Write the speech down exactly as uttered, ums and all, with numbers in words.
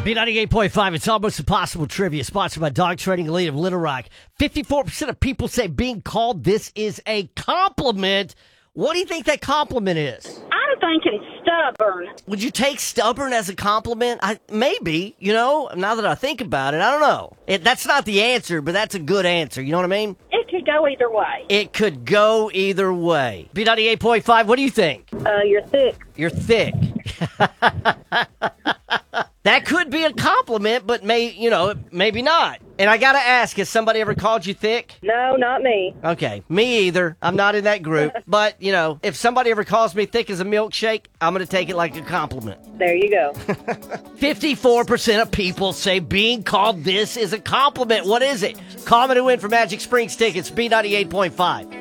B ninety-eight point five, it's Almost Impossible Trivia, sponsored by Dog Training Elite of Little Rock. fifty-four percent of people say being called this is a compliment. What do you think that compliment is? I'm thinking stubborn. Would you take stubborn as a compliment? I, maybe, you know, now that I think about it, I don't know. It, that's not the answer, but that's a good answer. You know what I mean? It could go either way. It could go either way. B ninety-eight point five, what do you think? Uh, you're thick. You're thick. That could be a compliment, but may, you know, maybe not. And I got to ask, has somebody ever called you thick? No, not me. Okay, me either. I'm not in that group. But, you know, if somebody ever calls me thick as a milkshake, I'm going to take it like a compliment. There you go. fifty-four percent of people say being called this is a compliment. What is it? Call me to win for Magic Springs tickets, B ninety-eight point five.